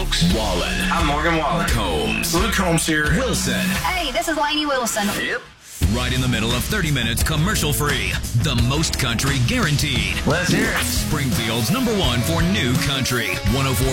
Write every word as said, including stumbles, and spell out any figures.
Stokes. Wallen. I'm Morgan Wallen. Combs. Luke Combs here. Wilson. Hey, this is Lainey Wilson. Yep. Right in the middle of thirty minutes commercial free. The most country guaranteed. Let's hear it. Springfield's number one for new country. one oh four